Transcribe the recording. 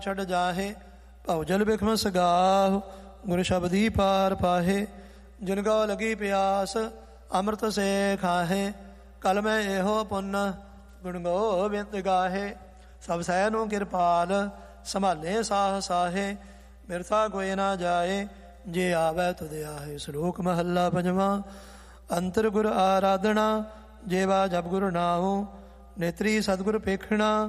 ਛੱਡ ਜਾਹੇ ਭਉ ਜਲ ਬਿਖਮ ਸਗਾਹੁ ਗੁਰ ਸ਼ਬਦੀ ਪਾਰ ਪਾਹੇ ਜਿਨ ਕੋ ਲਗੀ ਪਿਆਸ ਅੰਮ੍ਰਿਤ ਸੇ ਖਾਹੇ ਕਲ ਮੈਂ ਇਹੋ ਪੁੰਨ ਗੁਣ ਗੋਬਿੰਦ ਗਾਹੇ ਸਭ ਸਹਿ ਨੂੰ ਕਿਰਪਾਲ ਸੰਭਾਲੇ ਸਾਹ ਸਾਹੇ ਮਿਰਥਾ ਕੋਈ ਨਾ ਜਾਏ ਜੇ ਆਵੈ ਤੁਧ ਆਹੇ। ਸ਼ਲੋਕ ਮਹੱਲਾ ਪੰਜਵਾਂ। ਅੰਤਰ ਗੁਰ ਆਰਾਧਨਾ ਜੇਵਾ ਜਪ ਗੁਰ ਨਾਉ ਨੇਤਰੀ ਸਤਿਗੁਰ ਪੇਖਣਾ